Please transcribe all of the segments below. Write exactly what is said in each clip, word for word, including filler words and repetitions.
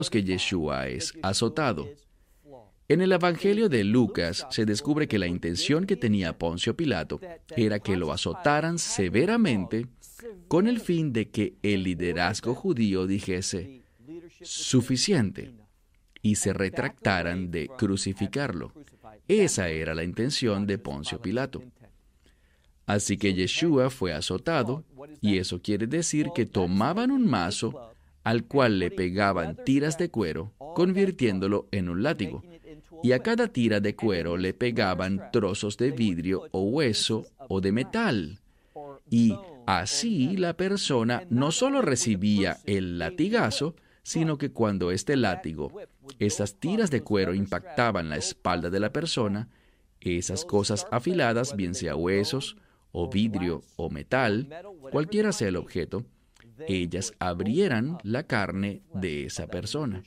que Yeshua es azotado. En el Evangelio de Lucas se descubre que la intención que tenía Poncio Pilato era que lo azotaran severamente con el fin de que el liderazgo judío dijese suficiente y se retractaran de crucificarlo. Esa era la intención de Poncio Pilato. Así que Yeshua fue azotado, y eso quiere decir que tomaban un mazo al cual le pegaban tiras de cuero, convirtiéndolo en un látigo. Y a cada tira de cuero le pegaban trozos de vidrio o hueso o de metal. Y así la persona no solo recibía el latigazo, sino que cuando este látigo, esas tiras de cuero impactaban la espalda de la persona, esas cosas afiladas, bien sea huesos o vidrio o metal, cualquiera sea el objeto, ellas abrieran la carne de esa persona.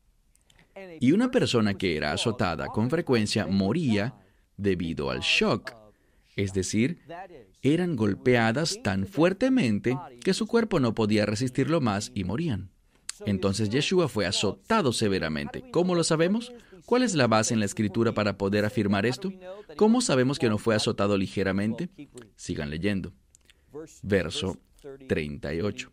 Y una persona que era azotada con frecuencia moría debido al shock, es decir, eran golpeadas tan fuertemente que su cuerpo no podía resistirlo más y morían. Entonces Yeshua fue azotado severamente. ¿Cómo lo sabemos? ¿Cuál es la base en la Escritura para poder afirmar esto? ¿Cómo sabemos que no fue azotado ligeramente? Sigan leyendo. Verso treinta y ocho.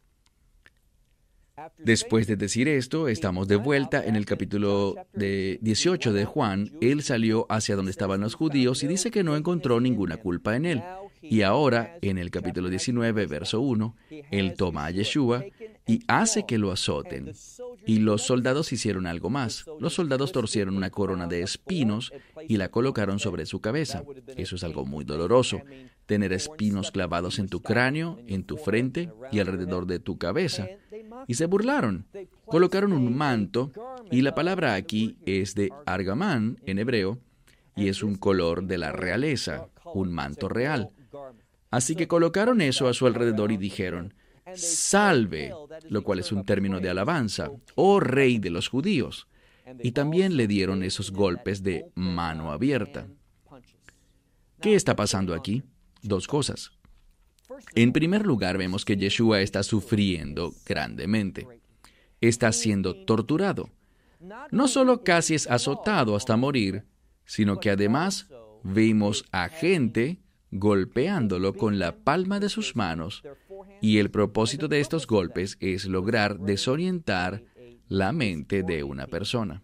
Después de decir esto, estamos de vuelta en el capítulo de dieciocho de Juan. Él salió hacia donde estaban los judíos y dice que no encontró ninguna culpa en él. Y ahora, en el capítulo diecinueve, verso uno, él toma a Yeshua y hace que lo azoten. Y los soldados hicieron algo más. Los soldados torcieron una corona de espinos y la colocaron sobre su cabeza. Eso es algo muy doloroso. Tener espinos clavados en tu cráneo, en tu frente y alrededor de tu cabeza. Y se burlaron. Colocaron un manto, y la palabra aquí es de argamán en hebreo, y es un color de la realeza, un manto real. Así que colocaron eso a su alrededor y dijeron, salve, lo cual es un término de alabanza, oh rey de los judíos. Y también le dieron esos golpes de mano abierta. ¿Qué está pasando aquí? Dos cosas. En primer lugar, vemos que Yeshua está sufriendo grandemente. Está siendo torturado. No solo casi es azotado hasta morir, sino que además vemos a gente golpeándolo con la palma de sus manos, y el propósito de estos golpes es lograr desorientar la mente de una persona.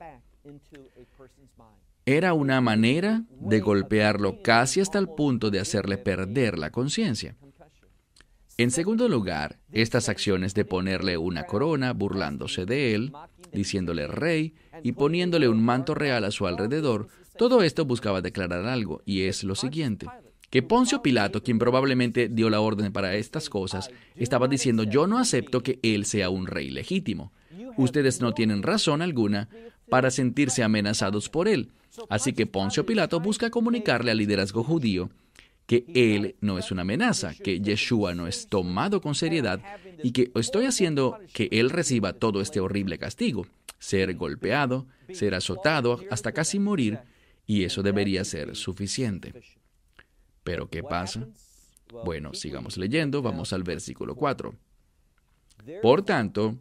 Era una manera de golpearlo casi hasta el punto de hacerle perder la conciencia. En segundo lugar, estas acciones de ponerle una corona, burlándose de él, diciéndole rey, y poniéndole un manto real a su alrededor, todo esto buscaba declarar algo, y es lo siguiente, que Poncio Pilato, quien probablemente dio la orden para estas cosas, estaba diciendo, yo no acepto que él sea un rey legítimo. Ustedes no tienen razón alguna para sentirse amenazados por él. Así que Poncio Pilato busca comunicarle al liderazgo judío que él no es una amenaza, que Yeshua no es tomado con seriedad y que estoy haciendo que él reciba todo este horrible castigo, ser golpeado, ser azotado hasta casi morir, y eso debería ser suficiente. ¿Pero qué pasa? Bueno, sigamos leyendo, vamos al versículo cuatro. Por tanto,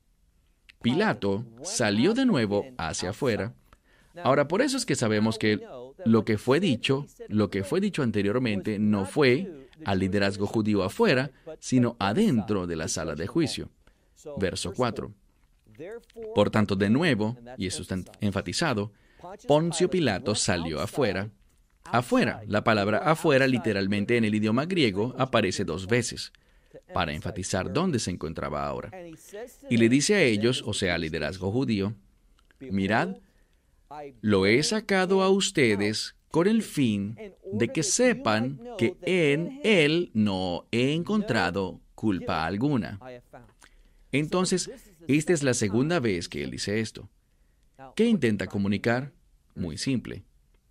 Pilato salió de nuevo hacia afuera. Ahora, por eso es que sabemos que lo que fue dicho, lo que fue dicho anteriormente, no fue al liderazgo judío afuera, sino adentro de la sala de juicio. Verso cuatro. Por tanto, de nuevo, y eso está enfatizado, Poncio Pilato salió afuera. Afuera, la palabra afuera literalmente en el idioma griego aparece dos veces, para enfatizar dónde se encontraba ahora. Y le dice a ellos, o sea, al liderazgo judío, mirad, lo he sacado a ustedes con el fin de que sepan que en él no he encontrado culpa alguna. Entonces, esta es la segunda vez que él dice esto. ¿Qué intenta comunicar? Muy simple.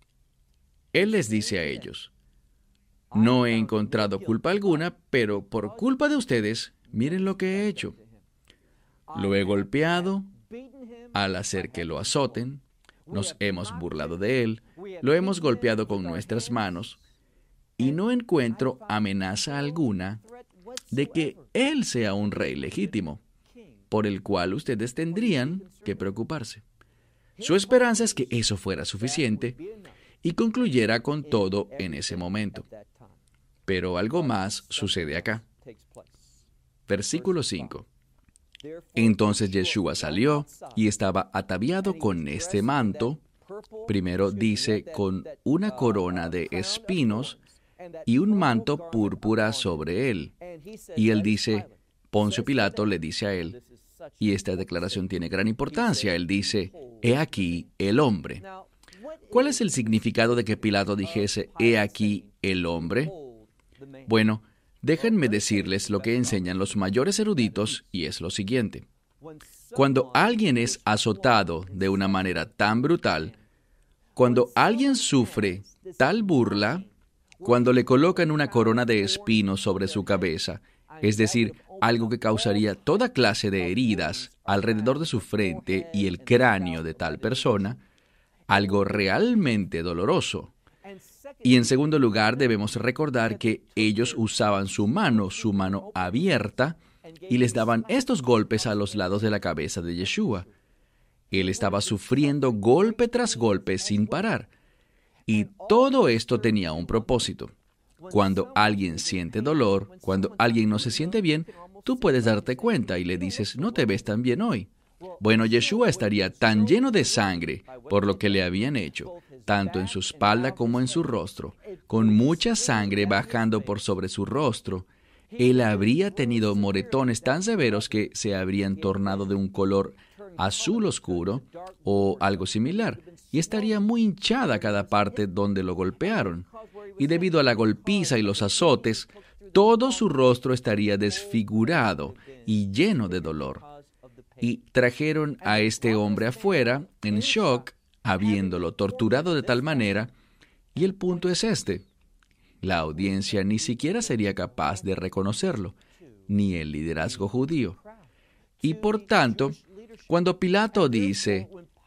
Él les dice a ellos, no he encontrado culpa alguna, pero por culpa de ustedes, miren lo que he hecho. Lo he golpeado al hacer que lo azoten, nos hemos burlado de él, lo hemos golpeado con nuestras manos, y no encuentro amenaza alguna de que él sea un rey legítimo. por el cual ustedes tendrían que preocuparse. Su esperanza es que eso fuera suficiente y concluyera con todo en ese momento. Pero algo más sucede acá. Versículo cinco. Entonces Yeshua salió y estaba ataviado con este manto. Primero dice, con una corona de espinos y un manto púrpura sobre él. Y él dice, Poncio Pilato le dice a él, y esta declaración tiene gran importancia, él dice, he aquí el hombre. ¿Cuál es el significado de que Pilato dijese, he aquí el hombre? Bueno, déjenme decirles lo que enseñan los mayores eruditos, y es lo siguiente. Cuando alguien es azotado de una manera tan brutal, cuando alguien sufre tal burla, cuando le colocan una corona de espinos sobre su cabeza, es decir, algo que causaría toda clase de heridas alrededor de su frente y el cráneo de tal persona, algo realmente doloroso. Y en segundo lugar, debemos recordar que ellos usaban su mano, su mano abierta, y les daban estos golpes a los lados de la cabeza de Yeshua. Él estaba sufriendo golpe tras golpe sin parar. Y todo esto tenía un propósito. Cuando alguien siente dolor, cuando alguien no se siente bien, tú puedes darte cuenta y le dices, no te ves tan bien hoy. Bueno, Yeshua estaría tan lleno de sangre por lo que le habían hecho, tanto en su espalda como en su rostro, con mucha sangre bajando por sobre su rostro. Él habría tenido moretones tan severos que se habrían tornado de un color azul oscuro o algo similar, y estaría muy hinchada cada parte donde lo golpearon. Y debido a la golpiza y los azotes, todo su rostro estaría desfigurado y lleno de dolor. Y trajeron a este hombre afuera, en shock, habiéndolo torturado de tal manera, y el punto es este. La audiencia ni siquiera sería capaz de reconocerlo, ni el liderazgo judío. Y por tanto, cuando Pilato dice,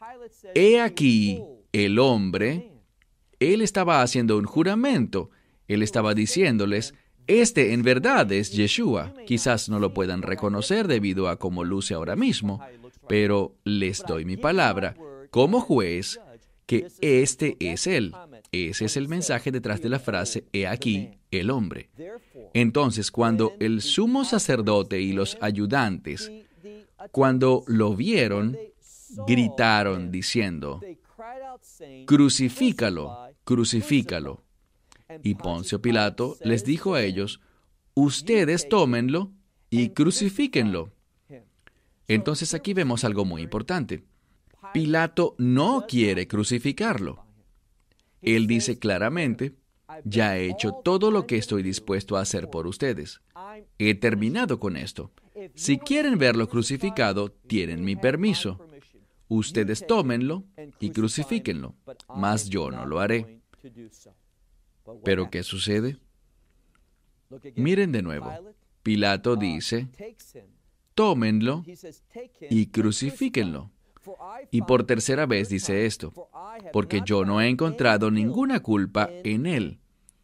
he aquí el hombre, él estaba haciendo un juramento. Él estaba diciéndoles, este en verdad es Yeshua. Quizás no lo puedan reconocer debido a cómo luce ahora mismo, pero les doy mi palabra, como juez, que este es él. Ese es el mensaje detrás de la frase, he aquí el hombre. Entonces, cuando el sumo sacerdote y los ayudantes, cuando lo vieron, gritaron diciendo, crucifícalo, crucifícalo. Y Poncio Pilato les dijo a ellos, ustedes tómenlo y crucifíquenlo. Entonces aquí vemos algo muy importante. Pilato no quiere crucificarlo. Él dice claramente, ya he hecho todo lo que estoy dispuesto a hacer por ustedes. He terminado con esto. Si quieren verlo crucificado, tienen mi permiso. Ustedes tómenlo y crucifíquenlo, mas yo no lo haré. ¿Pero qué sucede? Miren de nuevo. Pilato dice, tómenlo y crucifíquenlo. Y por tercera vez dice esto, porque yo no he encontrado ninguna culpa en él.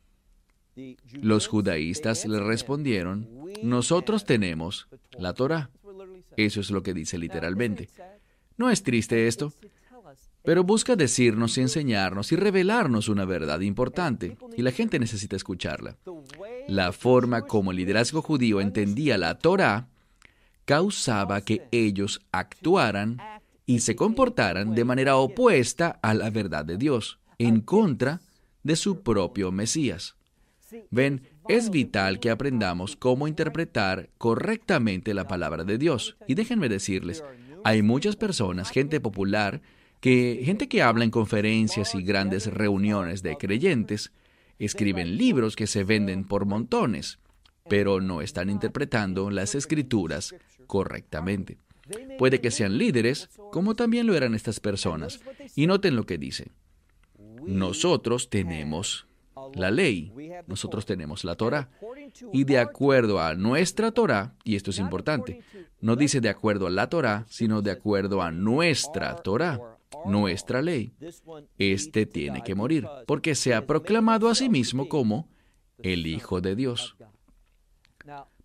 Los judaístas le respondieron, nosotros tenemos la Torá. Eso es lo que dice literalmente. ¿No es triste esto? Pero busca decirnos y enseñarnos y revelarnos una verdad importante, y la gente necesita escucharla. La forma como el liderazgo judío entendía la Torá causaba que ellos actuaran y se comportaran de manera opuesta a la verdad de Dios, en contra de su propio Mesías. Ven, es vital que aprendamos cómo interpretar correctamente la palabra de Dios. Y déjenme decirles, hay muchas personas, gente popular, que gente que habla en conferencias y grandes reuniones de creyentes, escriben libros que se venden por montones, pero no están interpretando las Escrituras correctamente. Puede que sean líderes, como también lo eran estas personas. Y noten lo que dice. Nosotros tenemos la ley, nosotros tenemos la Torá. Y de acuerdo a nuestra Torá, y esto es importante, no dice de acuerdo a la Torá, sino de acuerdo a nuestra Torá, nuestra ley. Este tiene que morir, porque se ha proclamado a sí mismo como el Hijo de Dios.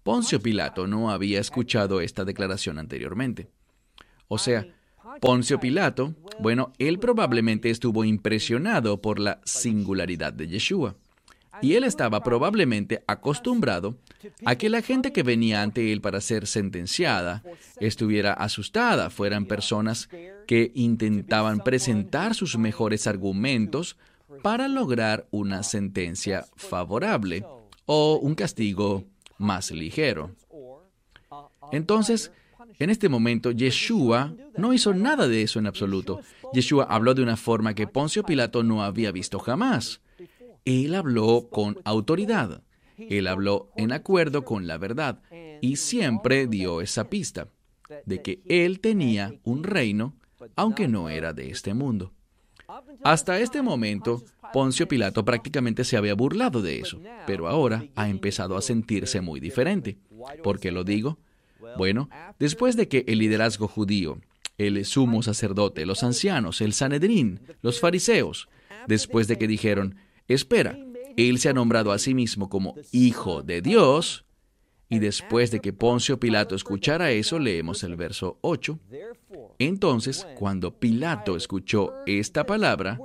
Poncio Pilato no había escuchado esta declaración anteriormente. O sea, Poncio Pilato, bueno, él probablemente estuvo impresionado por la singularidad de Yeshua. Y él estaba probablemente acostumbrado a que la gente que venía ante él para ser sentenciada estuviera asustada, fueran personas que intentaban presentar sus mejores argumentos para lograr una sentencia favorable o un castigo más ligero. Entonces, en este momento, Yeshua no hizo nada de eso en absoluto. Yeshua habló de una forma que Poncio Pilato no había visto jamás. Él habló con autoridad. Él habló en acuerdo con la verdad y siempre dio esa pista de que él tenía un reino, aunque no era de este mundo. Hasta este momento, Poncio Pilato prácticamente se había burlado de eso, pero ahora ha empezado a sentirse muy diferente. ¿Por qué lo digo? Bueno, después de que el liderazgo judío, el sumo sacerdote, los ancianos, el Sanedrín, los fariseos, después de que dijeron, espera, él se ha nombrado a sí mismo como Hijo de Dios, y después de que Poncio Pilato escuchara eso, leemos el verso ocho. Entonces, cuando Pilato escuchó esta palabra,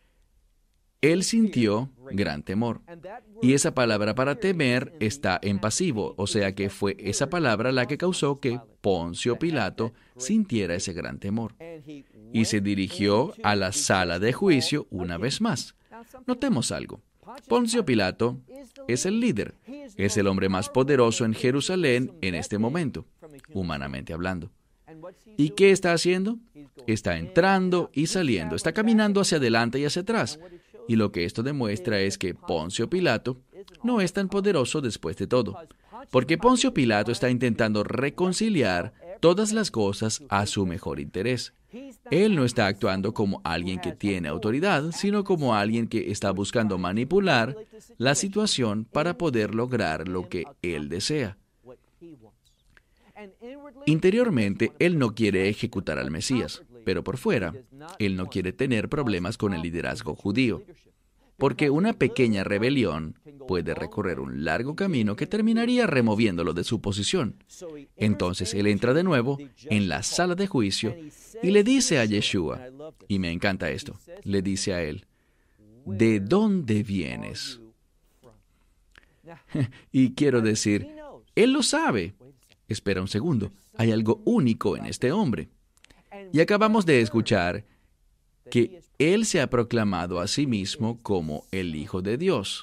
él sintió gran temor. Y esa palabra para temer está en pasivo, o sea que fue esa palabra la que causó que Poncio Pilato sintiera ese gran temor. Y se dirigió a la sala de juicio una vez más. Notemos algo. Poncio Pilato es el líder, es el hombre más poderoso en Jerusalén en este momento, humanamente hablando. ¿Y qué está haciendo? Está entrando y saliendo, está caminando hacia adelante y hacia atrás. Y lo que esto demuestra es que Poncio Pilato no es tan poderoso después de todo, porque Poncio Pilato está intentando reconciliar todas las cosas a su mejor interés. Él no está actuando como alguien que tiene autoridad, sino como alguien que está buscando manipular la situación para poder lograr lo que él desea. Interiormente, él no quiere ejecutar al Mesías, pero por fuera, él no quiere tener problemas con el liderazgo judío, porque una pequeña rebelión puede recorrer un largo camino que terminaría removiéndolo de su posición. Entonces él entra de nuevo en la sala de juicio y le dice a Yeshua, y me encanta esto, le dice a él, ¿de dónde vienes? Y quiero decir, él lo sabe. Espera un segundo, hay algo único en este hombre. Y acabamos de escuchar que él se ha proclamado a sí mismo como el Hijo de Dios.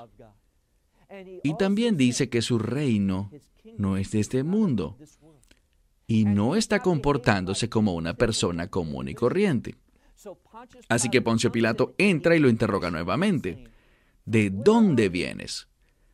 Y también dice que su reino no es de este mundo y no está comportándose como una persona común y corriente. Así que Poncio Pilato entra y lo interroga nuevamente. ¿De dónde vienes?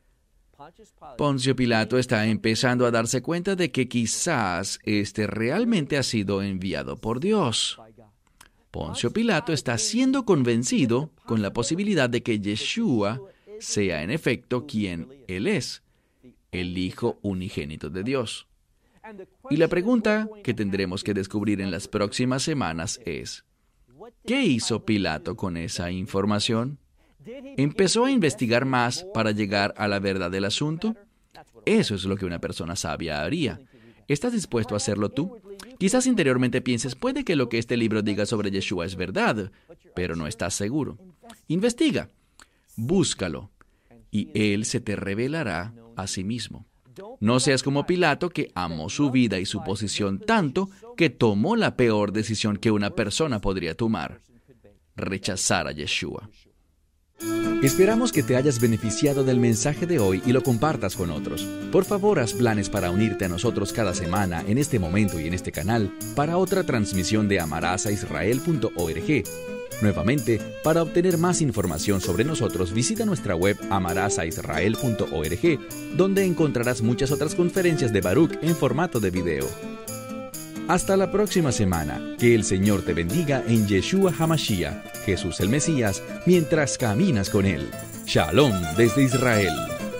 Poncio Pilato está empezando a darse cuenta de que quizás este realmente ha sido enviado por Dios. Poncio Pilato está siendo convencido con la posibilidad de que Yeshua sea en efecto quien Él es, el Hijo unigénito de Dios. Y la pregunta que tendremos que descubrir en las próximas semanas es, ¿qué hizo Pilato con esa información? ¿Empezó a investigar más para llegar a la verdad del asunto? Eso es lo que una persona sabia haría. ¿Estás dispuesto a hacerlo tú? Quizás interiormente pienses, puede que lo que este libro diga sobre Yeshua es verdad, pero no estás seguro. Investiga, búscalo, y Él se te revelará a sí mismo. No seas como Pilato, que amó su vida y su posición tanto que tomó la peor decisión que una persona podría tomar: rechazar a Yeshua. Esperamos que te hayas beneficiado del mensaje de hoy y lo compartas con otros. Por favor, haz planes para unirte a nosotros cada semana en este momento y en este canal para otra transmisión de amarás a israel punto org. Nuevamente, para obtener más información sobre nosotros, visita nuestra web amarás a israel punto org, donde encontrarás muchas otras conferencias de Baruch en formato de video. Hasta la próxima semana. Que el Señor te bendiga en Yeshua HaMashiach, Jesús el Mesías, mientras caminas con Él. Shalom desde Israel.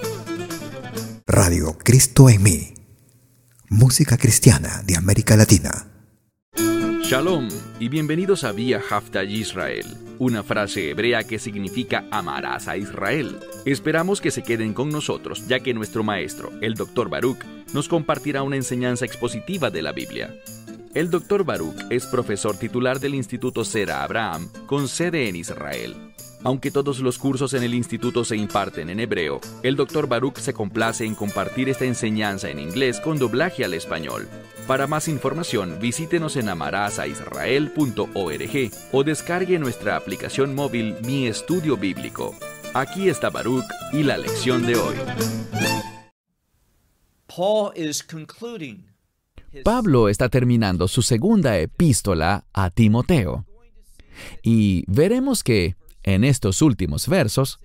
Radio Cristo en mí. Música cristiana de América Latina. Shalom y bienvenidos a Vía Haftaj Israel. una frase hebrea que significa amarás a Israel. Esperamos que se queden con nosotros, ya que nuestro maestro, el doctor Baruch, nos compartirá una enseñanza expositiva de la Biblia. El doctor Baruch es profesor titular del Instituto Zera Abraham, con sede en Israel. Aunque todos los cursos en el instituto se imparten en hebreo, el doctor Baruch se complace en compartir esta enseñanza en inglés con doblaje al español. Para más información, visítenos en amarasaisrael punto org o descargue nuestra aplicación móvil Mi Estudio Bíblico. Aquí está Baruch y la lección de hoy. Pablo está terminando su segunda epístola a Timoteo. Y veremos que, en estos últimos versos,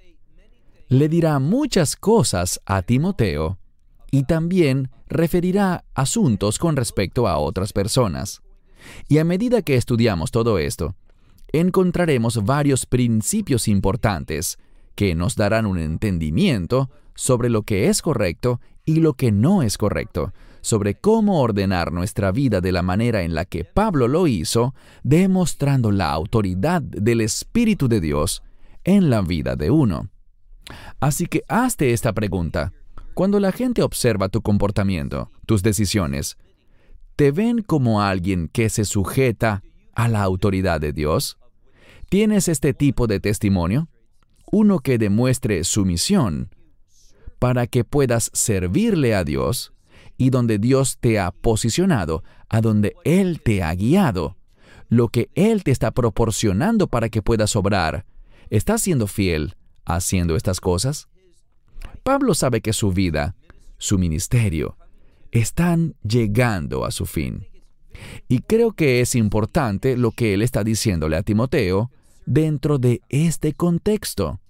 le dirá muchas cosas a Timoteo y también referirá asuntos con respecto a otras personas. Y a medida que estudiamos todo esto, encontraremos varios principios importantes que nos darán un entendimiento sobre lo que es correcto y lo que no es correcto, sobre cómo ordenar nuestra vida de la manera en la que Pablo lo hizo, demostrando la autoridad del Espíritu de Dios en la vida de uno. Así que hazte esta pregunta. Cuando la gente observa tu comportamiento, tus decisiones, ¿te ven como alguien que se sujeta a la autoridad de Dios? ¿Tienes este tipo de testimonio? Uno que demuestre sumisión para que puedas servirle a Dios y donde Dios te ha posicionado, a donde Él te ha guiado, lo que Él te está proporcionando para que puedas obrar. ¿Estás siendo fiel haciendo estas cosas? Pablo sabe que su vida, su ministerio, están llegando a su fin. Y creo que es importante lo que él está diciéndole a Timoteo dentro de este contexto.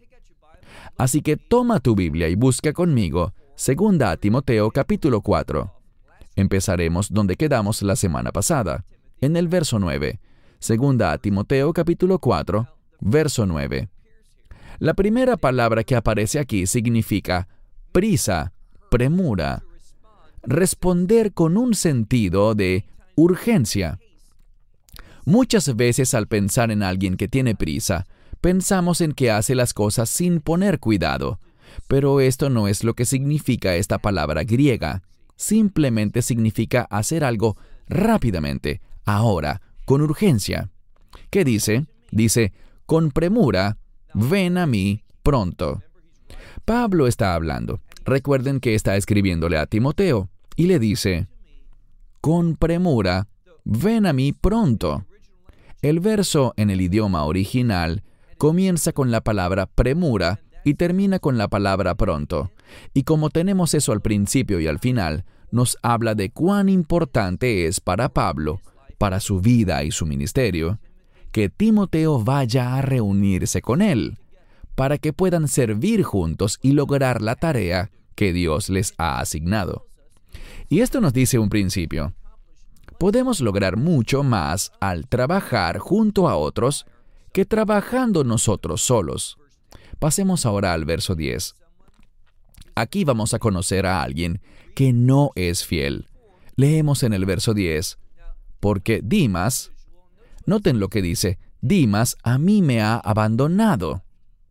Así que toma tu Biblia y busca conmigo Segunda a Timoteo capítulo cuatro. Empezaremos donde quedamos la semana pasada, en el verso nueve. Segunda a Timoteo capítulo cuatro, verso nueve. La primera palabra que aparece aquí significa prisa, premura, responder con un sentido de urgencia. Muchas veces al pensar en alguien que tiene prisa, pensamos en que hace las cosas sin poner cuidado, pero esto no es lo que significa esta palabra griega. Simplemente significa hacer algo rápidamente, ahora, con urgencia. ¿Qué dice? Dice, con premura, ven a mí pronto. Pablo está hablando. Recuerden que está escribiéndole a Timoteo y le dice, con premura, ven a mí pronto. El verso en el idioma original comienza con la palabra premura y termina con la palabra pronto. Y como tenemos eso al principio y al final, nos habla de cuán importante es para Pablo, para su vida y su ministerio, que Timoteo vaya a reunirse con él, para que puedan servir juntos y lograr la tarea que Dios les ha asignado. Y esto nos dice un principio. Podemos lograr mucho más al trabajar junto a otros que trabajando nosotros solos. Pasemos ahora al verso diez. Aquí vamos a conocer a alguien que no es fiel. Leemos en el verso diez, porque Dimas, noten lo que dice, Dimas a mí me ha abandonado.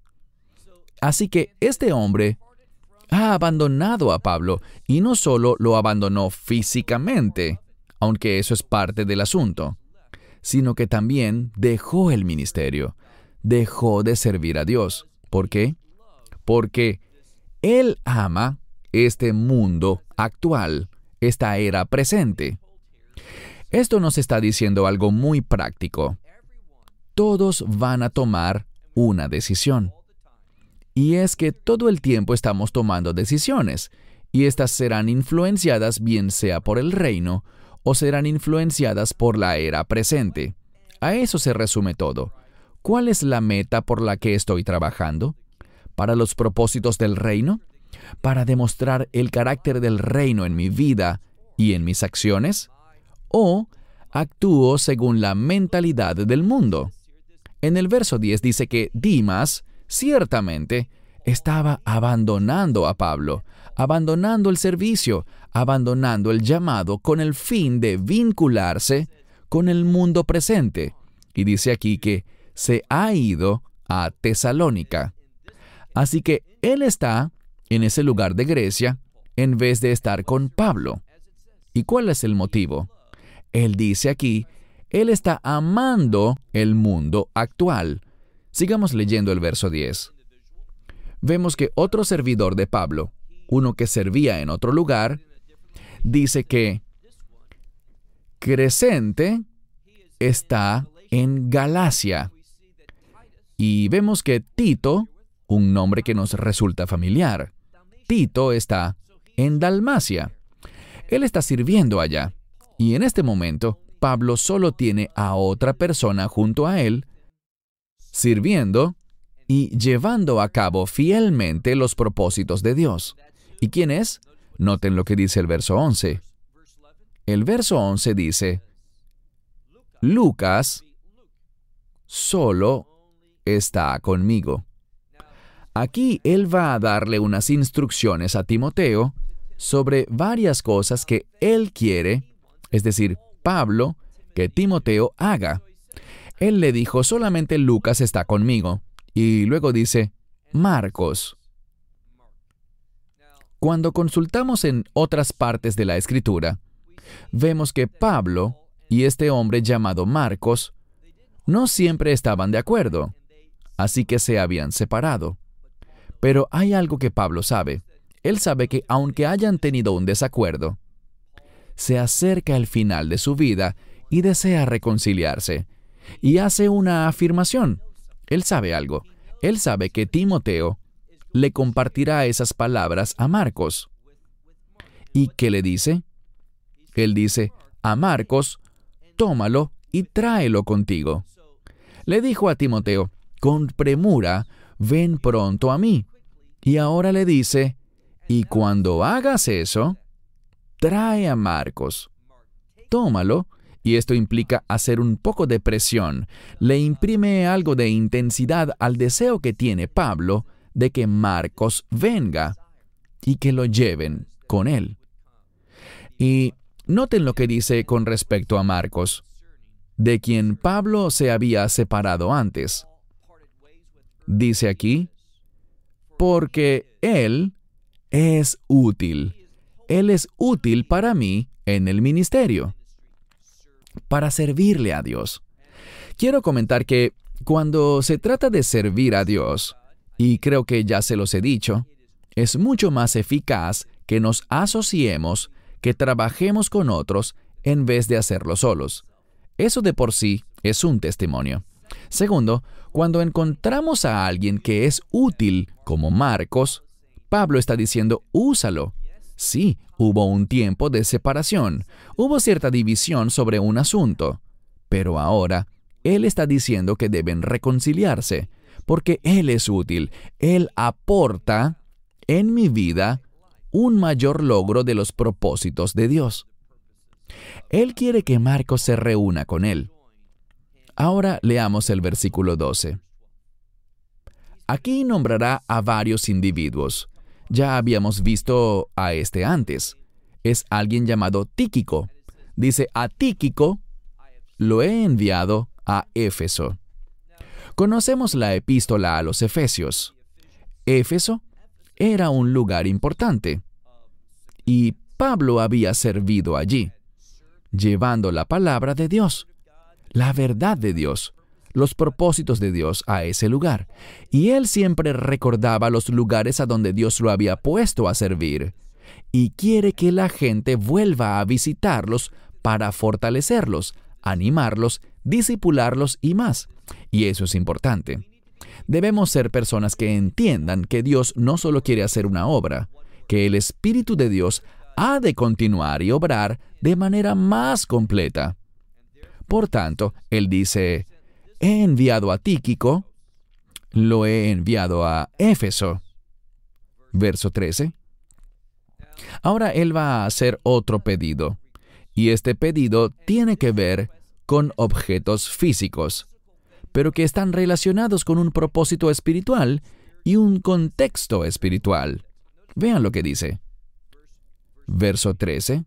Así que este hombre ha abandonado a Pablo, y no solo lo abandonó físicamente, aunque eso es parte del asunto, sino que también dejó el ministerio, dejó de servir a Dios. ¿Por qué? Porque él ama este mundo actual, esta era presente. Esto nos está diciendo algo muy práctico. Todos van a tomar una decisión. Y es que todo el tiempo estamos tomando decisiones, y estas serán influenciadas bien sea por el reino o serán influenciadas por la era presente. A eso se resume todo. ¿Cuál es la meta por la que estoy trabajando? ¿Para los propósitos del reino? ¿Para demostrar el carácter del reino en mi vida y en mis acciones? ¿O actúo según la mentalidad del mundo? En el verso diez dice que Dimas, ciertamente, estaba abandonando a Pablo, abandonando el servicio, abandonando el llamado con el fin de vincularse con el mundo presente. Y dice aquí que se ha ido a Tesalónica. Así que él está en ese lugar de Grecia en vez de estar con Pablo. ¿Y cuál es el motivo? Él dice aquí, él está amando el mundo actual. Sigamos leyendo el verso diez. Vemos que otro servidor de Pablo, uno que servía en otro lugar, dice que Crescente está en Galacia. Y vemos que Tito, un nombre que nos resulta familiar, Tito está en Dalmacia. Él está sirviendo allá. Y en este momento, Pablo solo tiene a otra persona junto a él, sirviendo y llevando a cabo fielmente los propósitos de Dios. ¿Y quién es? Noten lo que dice el verso once. El verso once dice, Lucas solo está conmigo. Aquí él va a darle unas instrucciones a Timoteo sobre varias cosas que él quiere, es decir, Pablo, que Timoteo haga. Él le dijo, solamente Lucas está conmigo. Y luego dice, Marcos. Cuando consultamos en otras partes de la Escritura, vemos que Pablo y este hombre llamado Marcos no siempre estaban de acuerdo, así que se habían separado. Pero hay algo que Pablo sabe. Él sabe que aunque hayan tenido un desacuerdo, se acerca el final de su vida y desea reconciliarse. Y hace una afirmación. Él sabe algo. Él sabe que Timoteo le compartirá esas palabras a Marcos. ¿Y qué le dice? Él dice, a Marcos, tómalo y tráelo contigo. Le dijo a Timoteo, con premura, ven pronto a mí. Y ahora le dice, y cuando hagas eso, trae a Marcos. Tómalo, y esto implica hacer un poco de presión. Le imprime algo de intensidad al deseo que tiene Pablo de que Marcos venga y que lo lleven con él. Y noten lo que dice con respecto a Marcos, de quien Pablo se había separado antes. Dice aquí, porque él es útil. Él es útil para mí en el ministerio, para servirle a Dios. Quiero comentar que cuando se trata de servir a Dios, y creo que ya se los he dicho, es mucho más eficaz que nos asociemos, que trabajemos con otros en vez de hacerlo solos. Eso de por sí es un testimonio. Segundo, cuando encontramos a alguien que es útil, como Marcos, Pablo está diciendo, úsalo. Sí, hubo un tiempo de separación, hubo cierta división sobre un asunto, pero ahora él está diciendo que deben reconciliarse, porque él es útil, él aporta en mi vida un mayor logro de los propósitos de Dios. Él quiere que Marcos se reúna con él. Ahora leamos el versículo doce. Aquí nombrará a varios individuos. Ya habíamos visto a este antes. Es alguien llamado Tíquico. Dice, a Tíquico lo he enviado a Éfeso. Conocemos la epístola a los Efesios. Éfeso era un lugar importante. Y Pablo había servido allí, llevando la palabra de Dios, la verdad de Dios, los propósitos de Dios a ese lugar. Y él siempre recordaba los lugares a donde Dios lo había puesto a servir. Y quiere que la gente vuelva a visitarlos para fortalecerlos, animarlos, discipularlos y más. Y eso es importante. Debemos ser personas que entiendan que Dios no solo quiere hacer una obra, que el Espíritu de Dios ha de continuar y obrar de manera más completa. Por tanto, él dice, he enviado a Tíquico, lo he enviado a Éfeso. Verso trece. Ahora él va a hacer otro pedido, y este pedido tiene que ver con objetos físicos, pero que están relacionados con un propósito espiritual y un contexto espiritual. Vean lo que dice. Verso trece.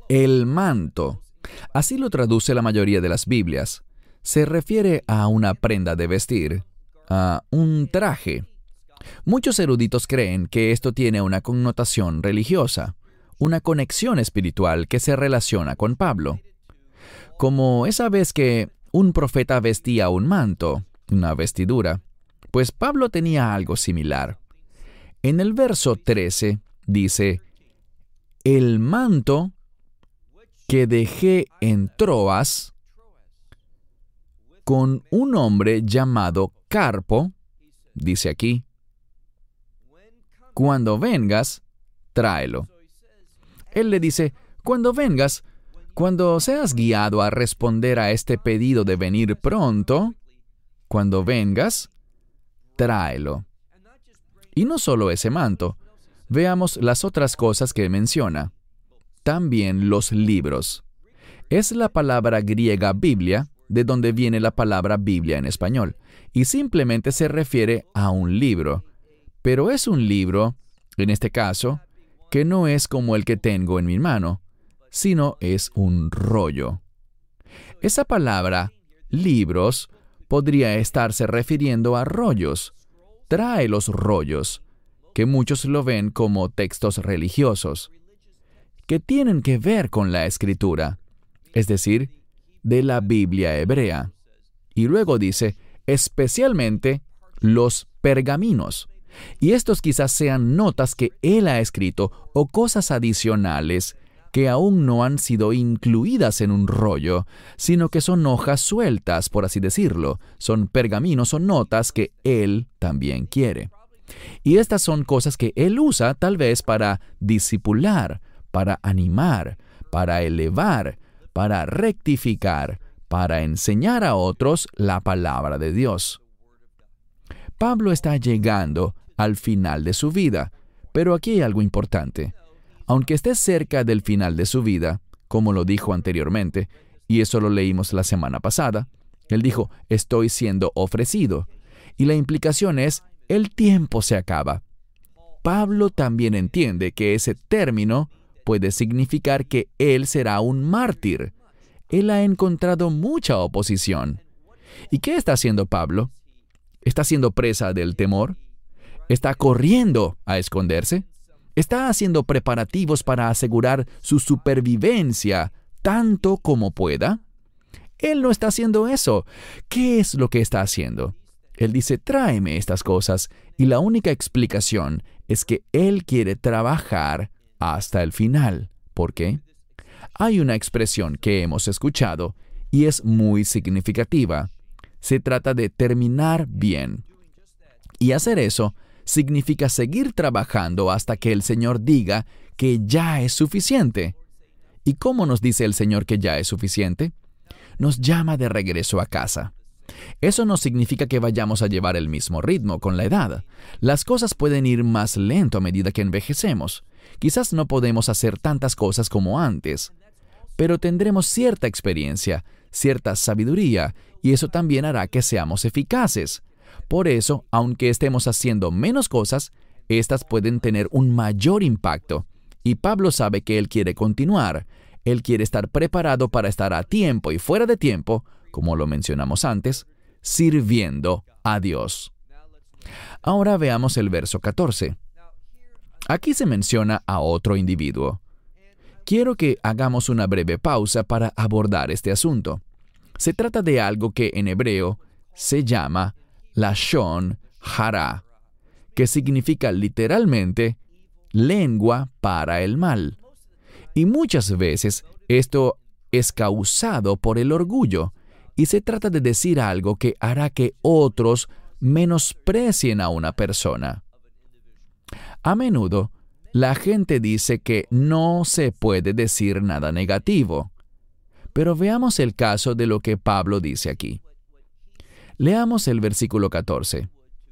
el manto. Así lo traduce la mayoría de las Biblias. Se refiere a una prenda de vestir, a un traje. Muchos eruditos creen que esto tiene una connotación religiosa, una conexión espiritual que se relaciona con Pablo. Como esa vez que un profeta vestía un manto, una vestidura, pues Pablo tenía algo similar. En el verso trece dice, el manto que dejé en Troas con un hombre llamado Carpo, dice aquí, cuando vengas, tráelo. Él le dice, cuando vengas, cuando seas guiado a responder a este pedido de venir pronto, cuando vengas, tráelo. Y no solo ese manto, veamos las otras cosas que menciona. También los libros. Es la palabra griega Biblia, de donde viene la palabra Biblia en español, y simplemente se refiere a un libro. Pero es un libro, en este caso, que no es como el que tengo en mi mano, sino es un rollo. Esa palabra, libros, podría estarse refiriendo a rollos. Trae los rollos, que muchos lo ven como textos religiosos, que tienen que ver con la Escritura, es decir, de la Biblia hebrea. Y luego dice, especialmente los pergaminos. Y estos quizás sean notas que él ha escrito o cosas adicionales que aún no han sido incluidas en un rollo, sino que son hojas sueltas, por así decirlo. Son pergaminos o notas que él también quiere. Y estas son cosas que él usa tal vez para discipular, para animar, para elevar, para rectificar, para enseñar a otros la palabra de Dios. Pablo está llegando al final de su vida, pero aquí hay algo importante. Aunque esté cerca del final de su vida, como lo dijo anteriormente, y eso lo leímos la semana pasada, él dijo, estoy siendo ofrecido. Y la implicación es, el tiempo se acaba. Pablo también entiende que ese término puede significar que él será un mártir. Él ha encontrado mucha oposición. ¿Y qué está haciendo Pablo? ¿Está siendo presa del temor? ¿Está corriendo a esconderse? ¿Está haciendo preparativos para asegurar su supervivencia tanto como pueda? Él no está haciendo eso. ¿Qué es lo que está haciendo? Él dice, tráeme estas cosas, y la única explicación es que él quiere trabajar hasta el final. ¿Por qué? Hay una expresión que hemos escuchado y es muy significativa. Se trata de terminar bien. Y hacer eso significa seguir trabajando hasta que el Señor diga que ya es suficiente. ¿Y cómo nos dice el Señor que ya es suficiente? Nos llama de regreso a casa. Eso no significa que vayamos a llevar el mismo ritmo con la edad. Las cosas pueden ir más lento a medida que envejecemos. Quizás no podemos hacer tantas cosas como antes, pero tendremos cierta experiencia, cierta sabiduría, y eso también hará que seamos eficaces. Por eso, aunque estemos haciendo menos cosas, estas pueden tener un mayor impacto. Y Pablo sabe que él quiere continuar. Él quiere estar preparado para estar a tiempo y fuera de tiempo, como lo mencionamos antes, sirviendo a Dios. Ahora veamos el verso catorce. Aquí se menciona a otro individuo. Quiero que hagamos una breve pausa para abordar este asunto. Se trata de algo que en hebreo se llama Lashon Hara, que significa literalmente lengua para el mal. Y muchas veces esto es causado por el orgullo, y se trata de decir algo que hará que otros menosprecien a una persona. A menudo, la gente dice que no se puede decir nada negativo. Pero veamos el caso de lo que Pablo dice aquí. Leamos el versículo catorce.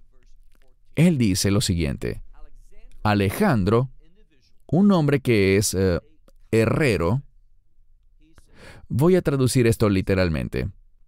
Él dice lo siguiente. Alejandro, un hombre que es uh, herrero, voy a traducir esto literalmente.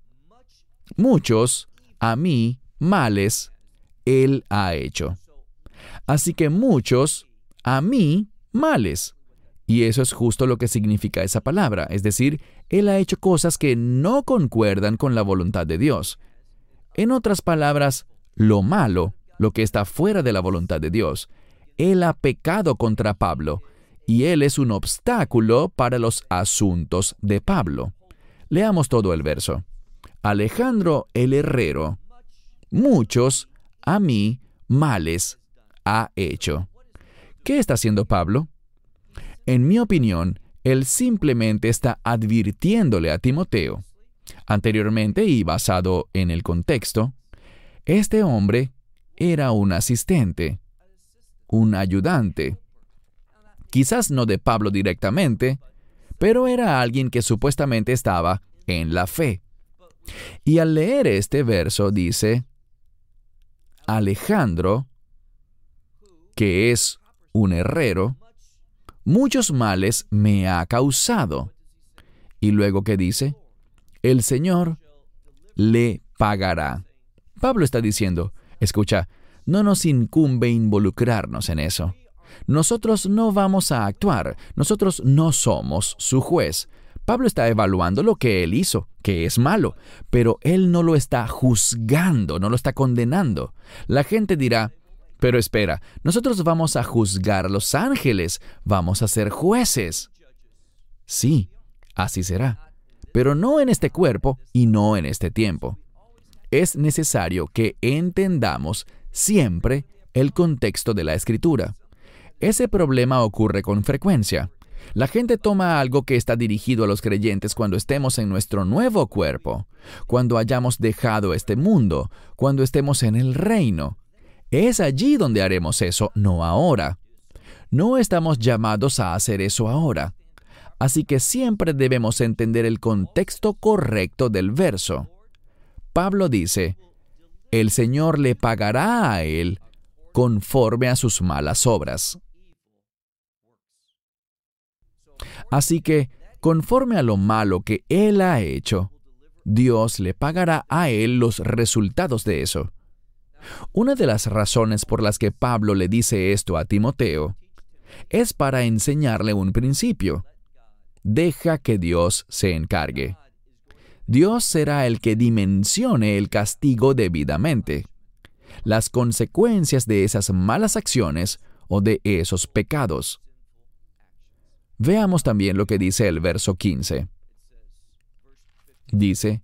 Muchos, a mí, males, él ha hecho. Así que muchos, a mí, males, Y eso es justo lo que significa esa palabra, es decir, Él ha hecho cosas que no concuerdan con la voluntad de Dios. En otras palabras, lo malo, lo que está fuera de la voluntad de Dios, Él ha pecado contra Pablo, y Él es un obstáculo para los asuntos de Pablo. Leamos todo el verso. Alejandro el herrero, muchos a mí males ha hecho. ¿Qué está haciendo Pablo? En mi opinión, él simplemente está advirtiéndole a Timoteo. Anteriormente, y basado en el contexto, este hombre era un asistente, un ayudante. Quizás no de Pablo directamente, pero era alguien que supuestamente estaba en la fe. Y al leer este verso dice, Alejandro, que es un herrero, muchos males me ha causado. Y luego, ¿qué dice? El Señor le pagará. Pablo está diciendo, escucha, no nos incumbe involucrarnos en eso. Nosotros no vamos a actuar, nosotros no somos su juez. Pablo está evaluando lo que él hizo, que es malo, pero él no lo está juzgando, no lo está condenando. La gente dirá, pero espera, nosotros vamos a juzgar a los ángeles, vamos a ser jueces. Sí, así será, pero no en este cuerpo y no en este tiempo. Es necesario que entendamos siempre el contexto de la Escritura. Ese problema ocurre con frecuencia. La gente toma algo que está dirigido a los creyentes cuando estemos en nuestro nuevo cuerpo, cuando hayamos dejado este mundo, cuando estemos en el reino. Es allí donde haremos eso, no ahora. No estamos llamados a hacer eso ahora. Así que siempre debemos entender el contexto correcto del verso. Pablo dice, el Señor le pagará a él conforme a sus malas obras. Así que, conforme a lo malo que él ha hecho, Dios le pagará a él los resultados de eso. Una de las razones por las que Pablo le dice esto a Timoteo es para enseñarle un principio. Deja que Dios se encargue. Dios será el que dimensione el castigo debidamente, las consecuencias de esas malas acciones o de esos pecados. Veamos también lo que dice el verso quince. Dice,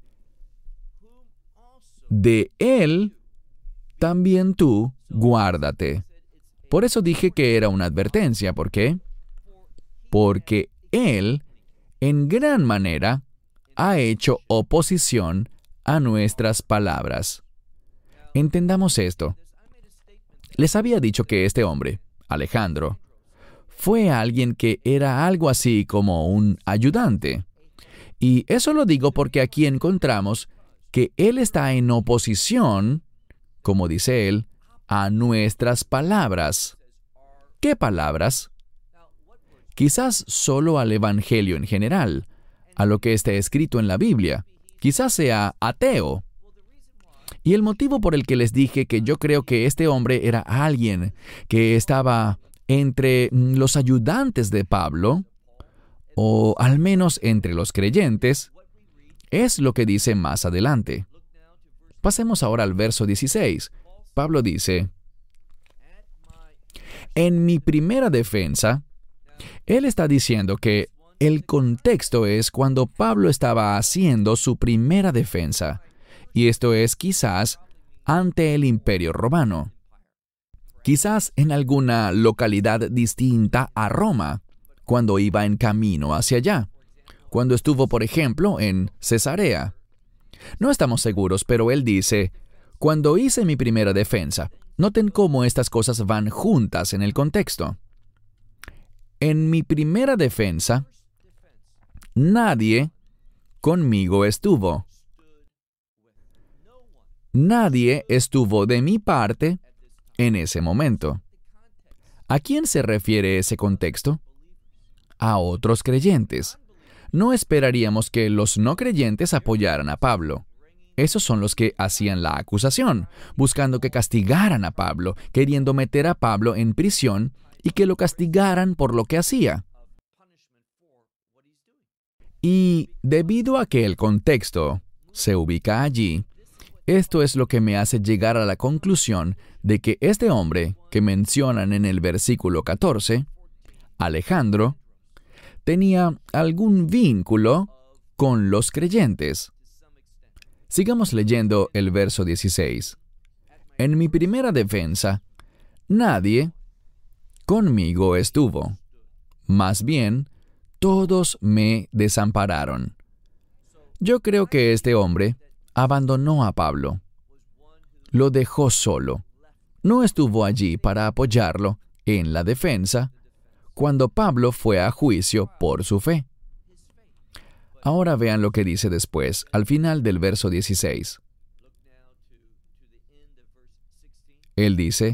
de él también tú guárdate. Por eso dije que era una advertencia. ¿Por qué? Porque él, en gran manera, ha hecho oposición a nuestras palabras. Entendamos esto. Les había dicho que este hombre, Alejandro, fue alguien que era algo así como un ayudante. Y eso lo digo porque aquí encontramos que él está en oposición, como dice él, a nuestras palabras. ¿Qué palabras? Quizás solo al Evangelio en general, a lo que está escrito en la Biblia. Quizás sea ateo. Y el motivo por el que les dije que yo creo que este hombre era alguien que estaba entre los ayudantes de Pablo, o al menos entre los creyentes, es lo que dice más adelante. Pasemos ahora al verso dieciséis. Pablo dice, en mi primera defensa, él está diciendo que el contexto es cuando Pablo estaba haciendo su primera defensa, y esto es quizás ante el Imperio Romano. Quizás en alguna localidad distinta a Roma, cuando iba en camino hacia allá, cuando estuvo, por ejemplo, en Cesarea. No estamos seguros, pero él dice, cuando hice mi primera defensa. Noten cómo estas cosas van juntas en el contexto. En mi primera defensa, nadie conmigo estuvo. Nadie estuvo de mi parte en ese momento. ¿A quién se refiere ese contexto? A otros creyentes. No esperaríamos que los no creyentes apoyaran a Pablo. Esos son los que hacían la acusación, buscando que castigaran a Pablo, queriendo meter a Pablo en prisión y que lo castigaran por lo que hacía. Y debido a que el contexto se ubica allí, esto es lo que me hace llegar a la conclusión de que este hombre que mencionan en el versículo catorce, Alejandro, tenía algún vínculo con los creyentes. Sigamos leyendo el verso dieciséis. En mi primera defensa, nadie conmigo estuvo. Más bien, todos me desampararon. Yo creo que este hombre abandonó a Pablo. Lo dejó solo. No estuvo allí para apoyarlo en la defensa cuando Pablo fue a juicio por su fe. Ahora vean lo que dice después, al final del verso dieciséis. Él dice,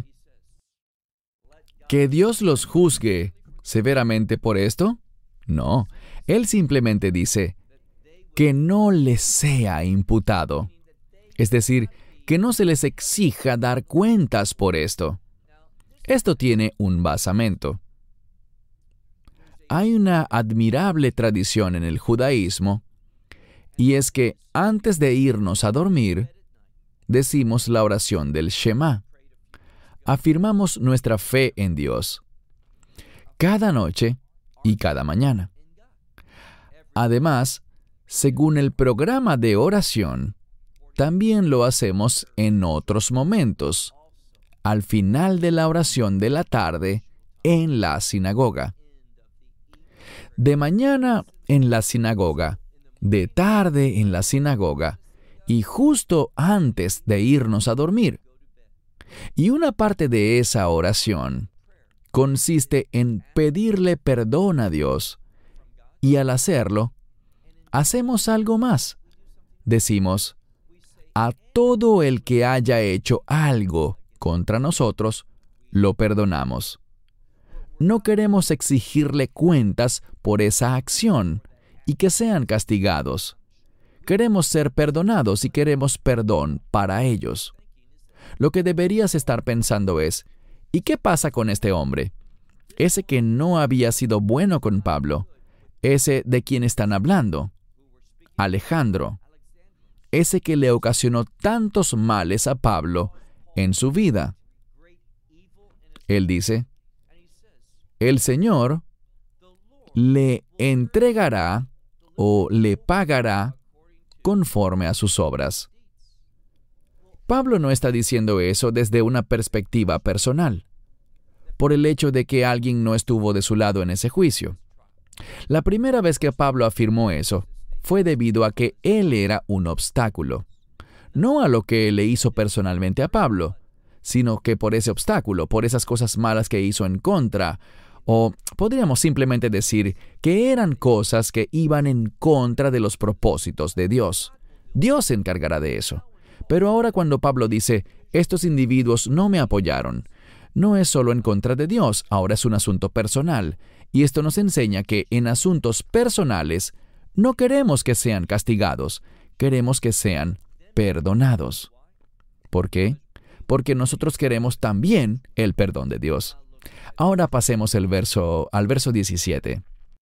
¿que Dios los juzgue severamente por esto? No, él simplemente dice, que no les sea imputado. Es decir, que no se les exija dar cuentas por esto. Esto tiene un basamento. Hay una admirable tradición en el judaísmo, y es que antes de irnos a dormir, decimos la oración del Shema. Afirmamos nuestra fe en Dios, cada noche y cada mañana. Además, según el programa de oración, también lo hacemos en otros momentos, al final de la oración de la tarde en la sinagoga. De mañana en la sinagoga, de tarde en la sinagoga y justo antes de irnos a dormir. Y una parte de esa oración consiste en pedirle perdón a Dios. Y al hacerlo, hacemos algo más. Decimos, a todo el que haya hecho algo contra nosotros, lo perdonamos. No queremos exigirle cuentas por esa acción y que sean castigados. Queremos ser perdonados y queremos perdón para ellos. Lo que deberías estar pensando es, ¿y qué pasa con este hombre? Ese que no había sido bueno con Pablo, ese de quien están hablando, Alejandro, ese que le ocasionó tantos males a Pablo en su vida. Él dice, el Señor le entregará o le pagará conforme a sus obras. Pablo no está diciendo eso desde una perspectiva personal, por el hecho de que alguien no estuvo de su lado en ese juicio. La primera vez que Pablo afirmó eso fue debido a que él era un obstáculo, no a lo que le hizo personalmente a Pablo, sino que por ese obstáculo, por esas cosas malas que hizo en contra, o podríamos simplemente decir que eran cosas que iban en contra de los propósitos de Dios. Dios se encargará de eso. Pero ahora cuando Pablo dice, estos individuos no me apoyaron, no es solo en contra de Dios, ahora es un asunto personal. Y esto nos enseña que en asuntos personales no queremos que sean castigados, queremos que sean perdonados. ¿Por qué? Porque nosotros queremos también el perdón de Dios. Ahora pasemos el verso, al verso diecisiete.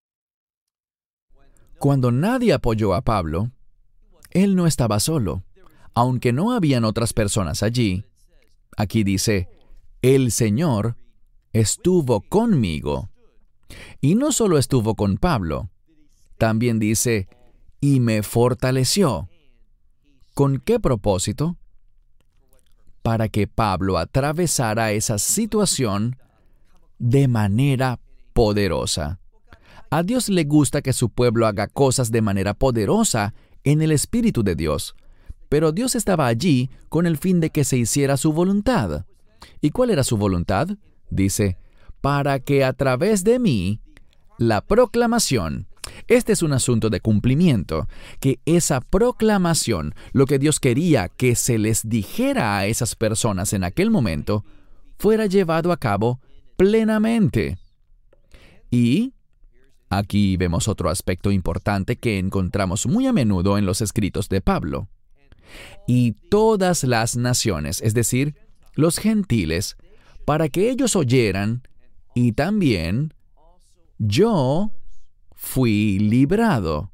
Cuando nadie apoyó a Pablo, él no estaba solo. Aunque no habían otras personas allí, aquí dice, el Señor estuvo conmigo. Y no solo estuvo con Pablo, también dice, y me fortaleció. ¿Con qué propósito? Para que Pablo atravesara esa situación de manera poderosa. A Dios le gusta que su pueblo haga cosas de manera poderosa en el Espíritu de Dios. Pero Dios estaba allí con el fin de que se hiciera su voluntad. ¿Y cuál era su voluntad? Dice, para que a través de mí, la proclamación, este es un asunto de cumplimiento, que esa proclamación, lo que Dios quería que se les dijera a esas personas en aquel momento, fuera llevado a cabo plenamente. Y aquí vemos otro aspecto importante que encontramos muy a menudo en los escritos de Pablo. Y todas las naciones, es decir, los gentiles, para que ellos oyeran, y también yo fui librado.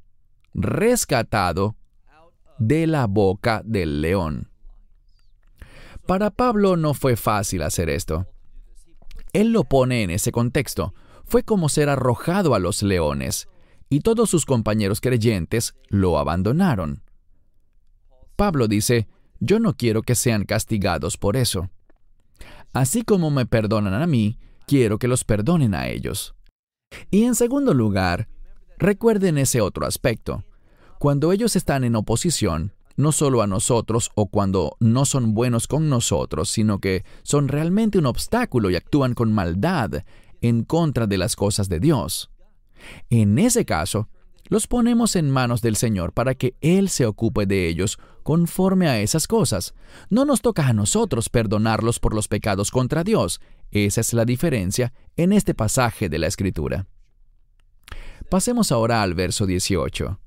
rescatado de la boca del león. Para Pablo no fue fácil hacer esto. Él lo pone en ese contexto. Fue como ser arrojado a los leones, y todos sus compañeros creyentes lo abandonaron. Pablo dice, yo no quiero que sean castigados por eso. Así como me perdonan a mí, quiero que los perdonen a ellos. Y en segundo lugar, recuerden ese otro aspecto. Cuando ellos están en oposición, no solo a nosotros o cuando no son buenos con nosotros, sino que son realmente un obstáculo y actúan con maldad en contra de las cosas de Dios. En ese caso, los ponemos en manos del Señor para que Él se ocupe de ellos conforme a esas cosas. No nos toca a nosotros perdonarlos por los pecados contra Dios. Esa es la diferencia en este pasaje de la Escritura. Pasemos ahora al verso dieciocho.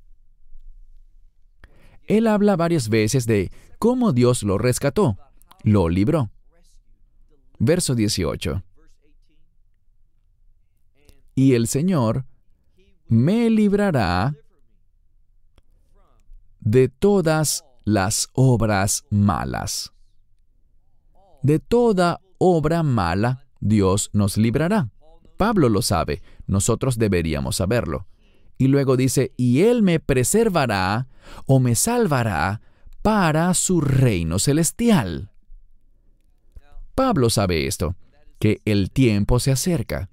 Él habla varias veces de cómo Dios lo rescató, lo libró. Verso dieciocho. Y el Señor me librará de todas las obras malas. De toda obra mala, Dios nos librará. Pablo lo sabe, nosotros deberíamos saberlo. Y luego dice, y Él me preservará o me salvará para su reino celestial. Pablo sabe esto, que el tiempo se acerca.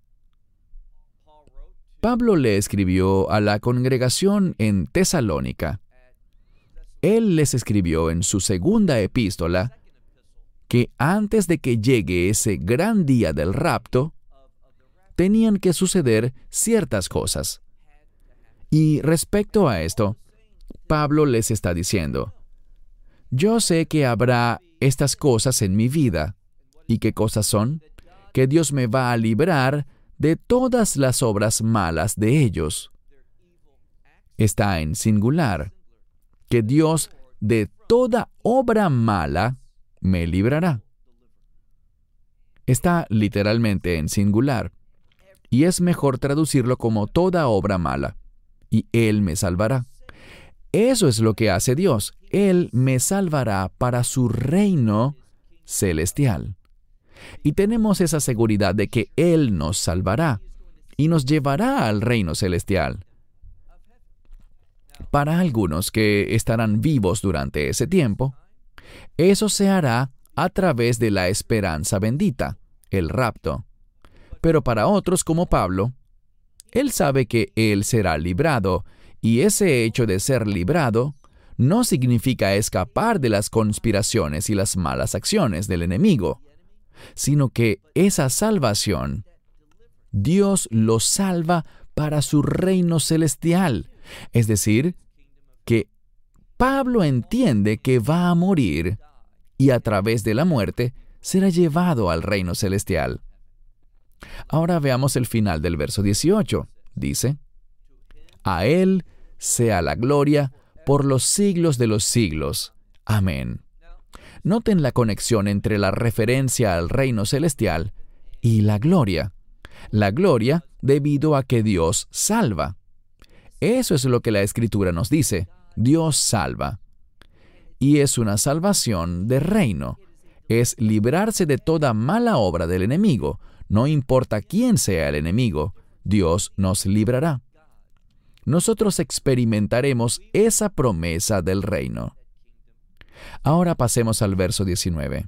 Pablo le escribió a la congregación en Tesalónica. Él les escribió en su segunda epístola que antes de que llegue ese gran día del rapto, tenían que suceder ciertas cosas. Y respecto a esto, Pablo les está diciendo, yo sé que habrá estas cosas en mi vida. ¿Y qué cosas son? Que Dios me va a librar de todas las obras malas de ellos. Está en singular, que Dios de toda obra mala me librará. Está literalmente en singular, y es mejor traducirlo como toda obra mala. Y Él me salvará. Eso es lo que hace Dios. Él me salvará para su reino celestial. Y tenemos esa seguridad de que Él nos salvará y nos llevará al reino celestial. Para algunos que estarán vivos durante ese tiempo, eso se hará a través de la esperanza bendita, el rapto. Pero para otros como Pablo, él sabe que él será librado, y ese hecho de ser librado no significa escapar de las conspiraciones y las malas acciones del enemigo, sino que esa salvación, Dios lo salva para su reino celestial. Es decir, que Pablo entiende que va a morir y a través de la muerte será llevado al reino celestial. Ahora veamos el final del verso dieciocho. Dice, a Él sea la gloria por los siglos de los siglos. Amén. Noten la conexión entre la referencia al reino celestial y la gloria. La gloria debido a que Dios salva. Eso es lo que la Escritura nos dice. Dios salva. Y es una salvación de reino. Es librarse de toda mala obra del enemigo. No importa quién sea el enemigo, Dios nos librará. Nosotros experimentaremos esa promesa del reino. Ahora pasemos al verso diecinueve.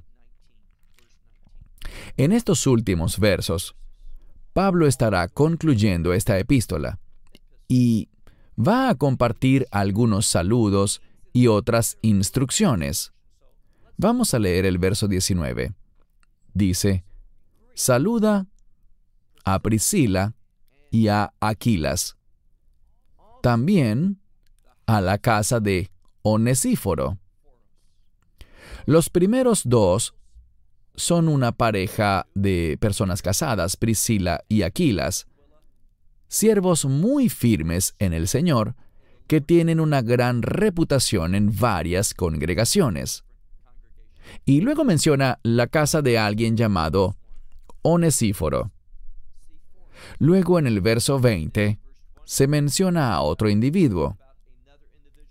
En estos últimos versos, Pablo estará concluyendo esta epístola y va a compartir algunos saludos y otras instrucciones. Vamos a leer el verso diecinueve. Dice, saluda a Priscila y a Aquilas, también a la casa de Onesíforo. Los primeros dos son una pareja de personas casadas, Priscila y Aquilas, siervos muy firmes en el Señor, que tienen una gran reputación en varias congregaciones. Y luego menciona la casa de alguien llamado Onesíforo. Luego en el verso veinte se menciona a otro individuo,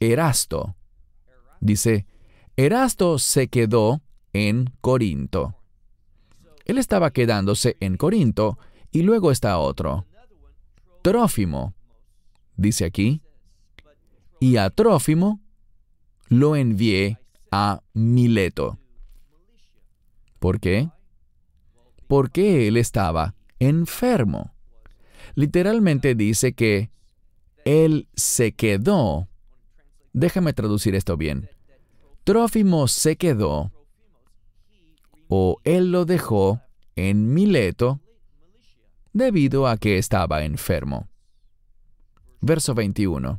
Erasto. Dice, Erasto se quedó en Corinto. Él estaba quedándose en Corinto y luego está otro. Trófimo, dice aquí, y a Trófimo lo envié a Mileto. ¿Por qué? Porque él estaba enfermo. Literalmente dice que él se quedó. Déjame traducir esto bien. Trófimo se quedó, o él lo dejó en Mileto, debido a que estaba enfermo. Verso veintiuno.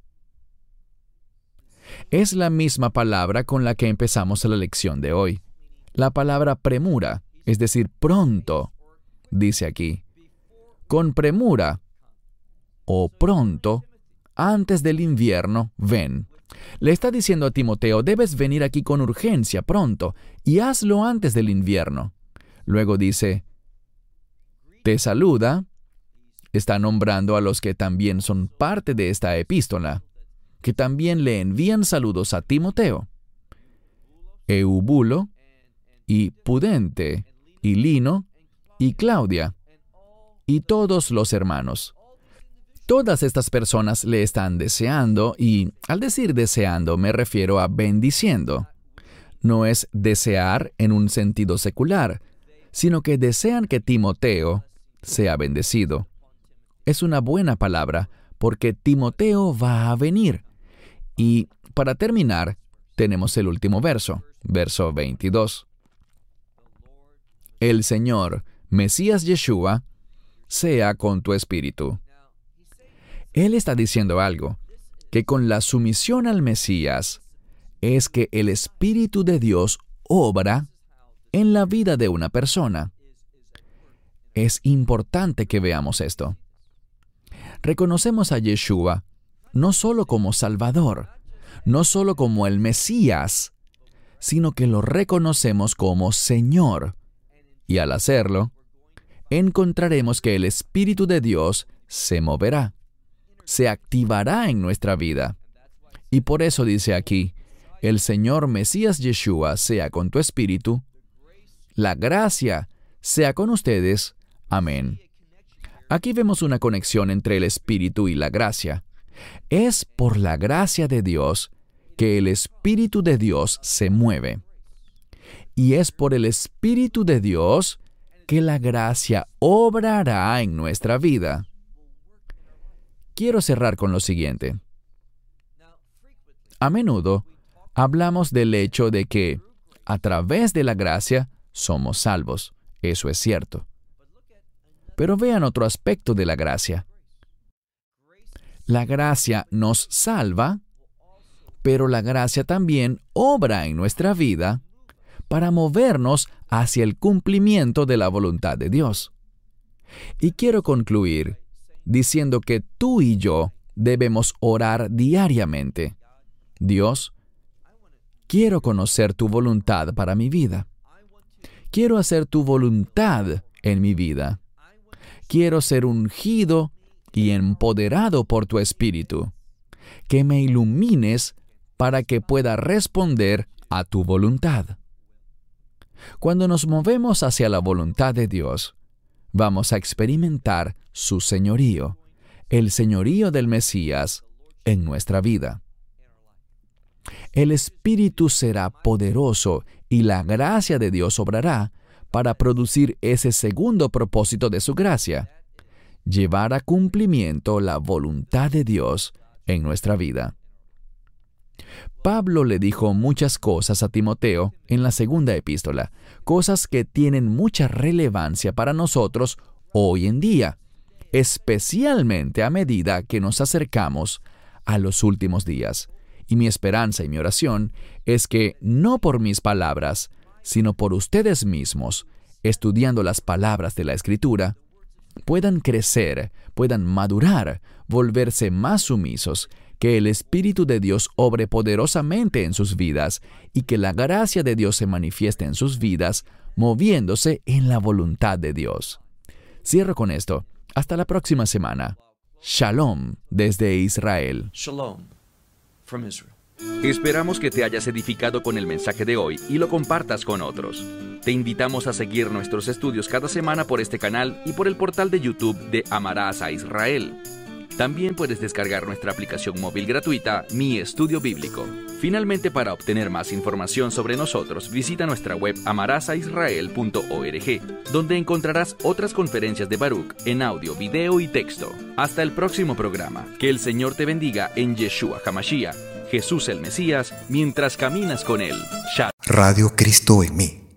Es la misma palabra con la que empezamos la lección de hoy. La palabra premura, es decir, pronto, dice aquí. Con premura, o pronto, antes del invierno, ven. Le está diciendo a Timoteo, debes venir aquí con urgencia, pronto, y hazlo antes del invierno. Luego dice, te saluda, está nombrando a los que también son parte de esta epístola, que también le envían saludos a Timoteo. Eubulo, y Pudente, y Lino, y Claudia, y todos los hermanos. Todas estas personas le están deseando, y al decir deseando me refiero a bendiciendo. No es desear en un sentido secular, sino que desean que Timoteo sea bendecido. Es una buena palabra, porque Timoteo va a venir. Y para terminar, tenemos el último verso, verso veintidós. El Señor, Mesías Yeshua, sea con tu espíritu. Él está diciendo algo, que con la sumisión al Mesías es que el Espíritu de Dios obra en la vida de una persona. Es importante que veamos esto. Reconocemos a Yeshua no solo como Salvador, no solo como el Mesías, sino que lo reconocemos como Señor. Y al hacerlo, encontraremos que el Espíritu de Dios se moverá, se activará en nuestra vida. Y por eso dice aquí, el Señor Mesías Yeshua sea con tu espíritu, la gracia sea con ustedes. Amén. Aquí vemos una conexión entre el Espíritu y la gracia. Es por la gracia de Dios que el Espíritu de Dios se mueve. Y es por el Espíritu de Dios que la gracia obrará en nuestra vida. Quiero cerrar con lo siguiente. A menudo hablamos del hecho de que, a través de la gracia, somos salvos. Eso es cierto. Pero vean otro aspecto de la gracia. La gracia nos salva, pero la gracia también obra en nuestra vida para movernos hacia el cumplimiento de la voluntad de Dios. Y quiero concluir diciendo que tú y yo debemos orar diariamente. Dios, quiero conocer tu voluntad para mi vida. Quiero hacer tu voluntad en mi vida. Quiero ser ungido y empoderado por tu Espíritu. Que me ilumines para que pueda responder a tu voluntad. Cuando nos movemos hacia la voluntad de Dios, vamos a experimentar su señorío, el señorío del Mesías en nuestra vida. El Espíritu será poderoso y la gracia de Dios obrará para producir ese segundo propósito de su gracia, llevar a cumplimiento la voluntad de Dios en nuestra vida. Pablo le dijo muchas cosas a Timoteo en la segunda epístola, cosas que tienen mucha relevancia para nosotros hoy en día, especialmente a medida que nos acercamos a los últimos días. Y mi esperanza y mi oración es que no por mis palabras, sino por ustedes mismos, estudiando las palabras de la Escritura, puedan crecer, puedan madurar, volverse más sumisos, que el Espíritu de Dios obre poderosamente en sus vidas y que la gracia de Dios se manifieste en sus vidas, moviéndose en la voluntad de Dios. Cierro con esto. Hasta la próxima semana. Shalom desde Israel. Shalom Esperamos que te hayas edificado con el mensaje de hoy y lo compartas con otros. Te invitamos a seguir nuestros estudios cada semana por este canal y por el portal de YouTube de Amarás a Israel. También puedes descargar nuestra aplicación móvil gratuita, Mi Estudio Bíblico. Finalmente, para obtener más información sobre nosotros, visita nuestra web amarás a israel punto org, donde encontrarás otras conferencias de Baruch en audio, video y texto. Hasta el próximo programa. Que el Señor te bendiga en Yeshua HaMashiach, Jesús el Mesías, mientras caminas con Él. Shalom. Radio Cristo en mí.